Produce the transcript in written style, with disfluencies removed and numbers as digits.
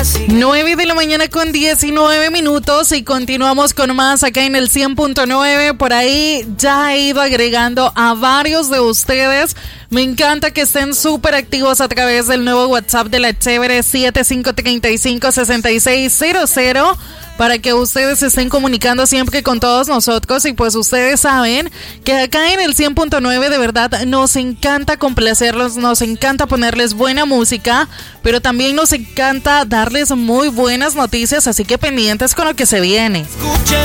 9 de la mañana con 19 minutos y continuamos con más acá en el 100.9. Por ahí ya he ido agregando a varios de ustedes. Me encanta que estén súper activos a través del nuevo WhatsApp de la Chévere 7535-6600 para que ustedes se estén comunicando siempre con todos nosotros. Y pues ustedes saben que acá en el 100.9 de verdad nos encanta complacerlos, nos encanta ponerles buena música, pero también nos encanta darles muy buenas noticias, así que pendientes con lo que se viene. Escuchen